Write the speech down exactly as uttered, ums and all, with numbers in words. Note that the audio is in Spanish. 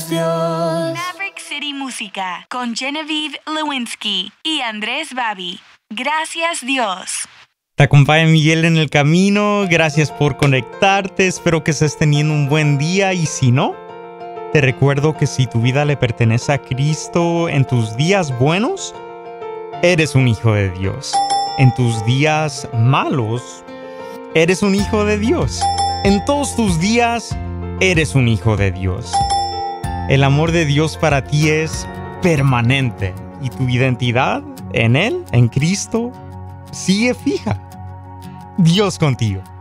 Dios. Maverick City Música con Genevieve Lewinsky y Andrés Babi. Gracias Dios. Te acompaña Miguel en el camino. Gracias por conectarte. Espero que estés teniendo un buen día. Y si no, te recuerdo que si tu vida le pertenece a Cristo en tus días buenos, eres un hijo de Dios. En tus días malos, eres un hijo de Dios. En todos tus días, eres un hijo de Dios. El amor de Dios para ti es permanente y tu identidad en Él, en Cristo, sigue fija. Dios contigo.